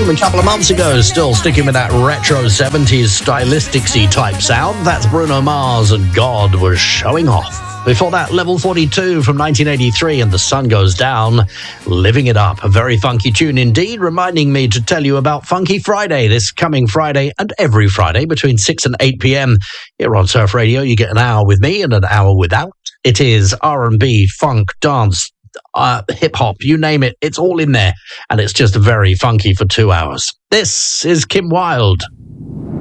from a couple of months ago, still sticking with that retro 70s stylistics-y type sound. That's Bruno Mars and God Was Showing Off. Before that, Level 42 from 1983 and The Sun Goes Down, Living It Up. A very funky tune indeed, reminding me to tell you about Funky Friday this coming Friday and every Friday between 6 and 8 p.m. Here on Surf Radio. You get an hour with me and an hour without. It is R&B, funk, dance, hip-hop, you name it. It's all in there. And it's just very funky for 2 hours. This is Kim Wilde.